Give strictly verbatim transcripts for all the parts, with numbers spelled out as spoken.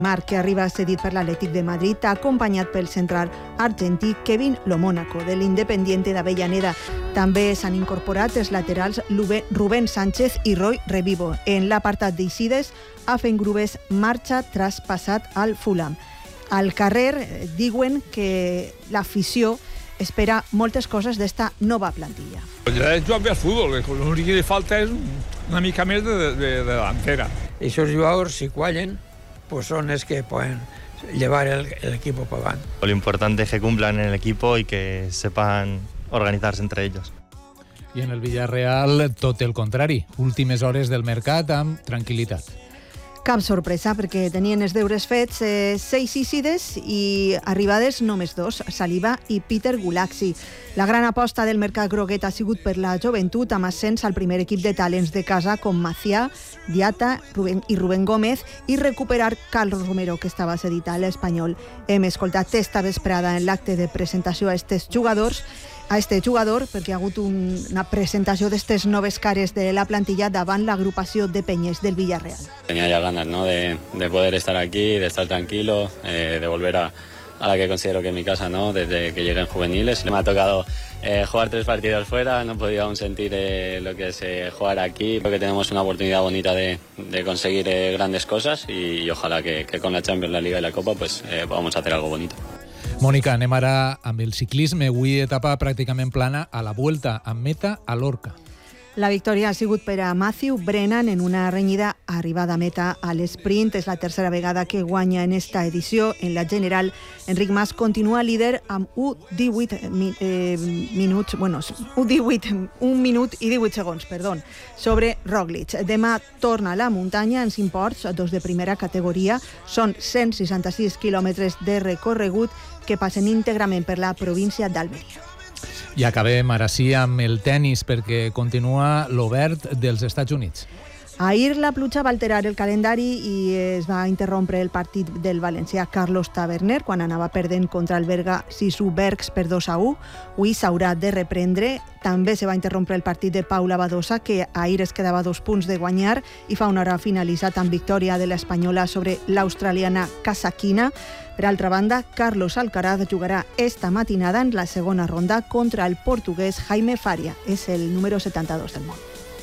Marc, que arriba cedit per l'Atlètic de Madrid, acompanyat pel central argentí Kevin Lo Mónaco, de l'Independiente d'Avellaneda. També s'han incorporat els laterals Rubén Sánchez i Roy Revivo. En l'apartat d'Eixides, Afengrubes marxa traspassat al Fulham. Al carrer diuen que l'afició espera moltes coses d'esta nova plantilla. Ja he jugat bé al futbol, l'únic que li falta és una mica més de, de, de delantera. Esos jugadors, si cuallen, pues son es que pueden llevar el, el equipo para adelante. Lo importante es que cumplan en el equipo y que sepan organitzar-se entre ells. I en el Villarreal tot el contrari, últimes hores del mercat amb tranquil·litat. Cap sorpresa, perquè tenien els deures fets eh, seis Ícides i arribades només dos, Saliba i Peter Gulaxi. La gran aposta del mercat groguet ha sigut per la joventut, amb ascens al primer equip de talents de casa com Macià, Diata Rubén, i Rubén Gómez, i recuperar Carlos Romero, que estava cedit a l'Espanyol. Hem escoltat esta vesprada en l'acte de presentació a estes jugadors, a este jugador, perquè ha hagut un, una presentació d'estes noves cares de la plantilla davant l'agrupació de penyes del Villarreal. Tenía ya ganas, ¿no?, de, de poder estar aquí, de estar tranquilo, eh, de volver a, a la que considero que es mi casa, ¿no?, desde que llegué en juveniles. Me ha tocado eh, jugar tres partidos fuera, no he podido aún sentir eh, lo que es eh, jugar aquí, porque tenemos una oportunidad bonita de, de conseguir eh, grandes cosas y, y ojalá que, que con la Champions, la Liga y la Copa pues eh, podamos hacer algo bonito. Mònica, anem ara amb el ciclisme. Avui etapa pràcticament plana a la Vuelta, amb meta a Lorca. La victòria ha sigut per a Matthew Brennan en una renyida arribada a meta a l'esprint. És la tercera vegada que guanya en esta edició. En la general, Enric Mas continua líder amb un divuit eh, minuts, bueno, un divuit, un minut i divuit segons, perdó, sobre Roglic. Demà torna a la muntanya en cinc ports, dos de primera categoria. Són cent seixanta-sis quilòmetres de recorregut que passen íntegrament per la província d'Almeria. I acabem ara sí amb el tennis, perquè continua l'Obert dels Estats Units. Ahir la pluja va alterar el calendari i es va interrompre el partit del valencià Carlos Taberner quan anava perdent contra el belga Sisu Bergs per dos a u. Avui s'haurà de reprendre. També se va interrompre el partit de Paula Badosa, que ahir es quedava dos punts de guanyar i fa una hora ha finalitzat amb victòria de l'espanyola sobre l'australiana Kasatkina. Per altra banda, Carlos Alcaraz jugarà esta matinada en la segona ronda contra el portuguès Jaime Faria. És el número setanta-dos del món.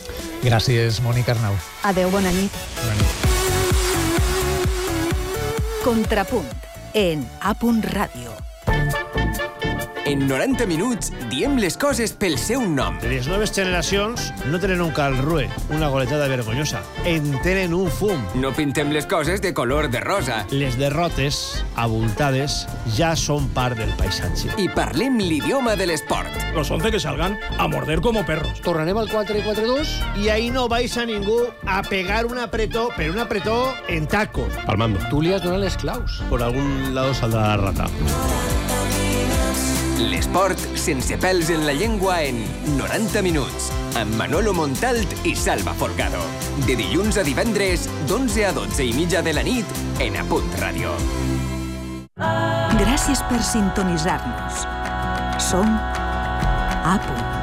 Gràcies, Mònica Arnau. Adeu, bona nit. Bona nit. Contrapunt en A Punt Ràdio. En noranta minuts diem les coses pel seu nom. Les noves generacions no tenen un calrue, una goletada vergonyosa. En tenen un fum. No pintem les coses de color de rosa. Les derrotes, abultades, ja són part del paisatge. I parlem l'idioma de l'esport. Los once que salgan a morder como perros. Tornarem al quatre quatre dos i ahí no vais a ningú a pegar un apretó, pero un apretó en taco. Palmando. Tú li has donat les claus. Por algún lado saldrá la rata. L'esport sense pèls en la llengua en noranta minuts, amb Manolo Montalt i Salva Folgado. De dilluns a divendres, d'onze a dotze i mitja de la nit, en A Punt Ràdio. Gràcies per sintonitzar-nos. Som A Punt.